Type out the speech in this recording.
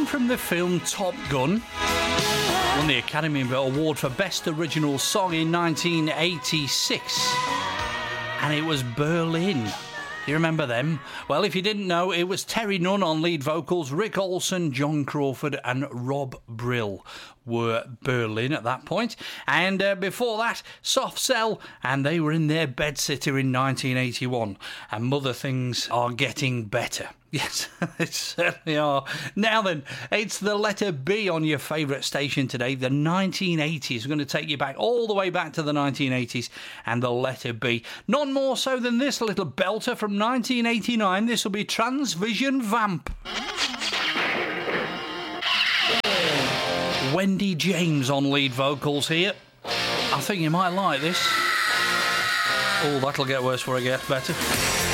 from the film Top Gun. Won the Academy Award for Best Original Song in 1986. And it was Berlin. You remember them? Well, if you didn't know, it was Terry Nunn on lead vocals, Rick Olsen, John Crawford and Rob Brill were Berlin at that point. And before that, Soft Cell, and they were in their Bedsitter in 1981. And Mother Things Are Getting Better. Yes, they certainly are. Now then, it's the letter B on your favourite station today, the 1980s. We're going to take you back all the way back to the 1980s and the letter B. None more so than this little belter from 1989. This will be Transvision Vamp. Wendy James on lead vocals here. I think you might like this. Oh, that'll get worse before it gets better.